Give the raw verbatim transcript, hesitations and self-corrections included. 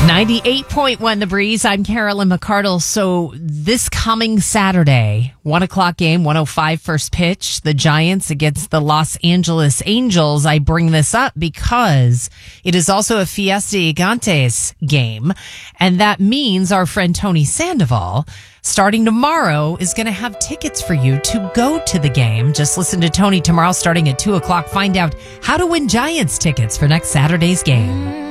ninety-eight point one The Breeze. I'm Carolyn McCardle. So this coming Saturday, one o'clock game, one oh five first pitch, the Giants against the Los Angeles Angels. I bring this up because it is also a Fiesta Gigantes game. And that means our friend Tony Sandoval, starting tomorrow, is going to have tickets for you to go to the game. Just listen to Tony tomorrow starting at two o'clock. Find out how to win Giants tickets for next Saturday's game.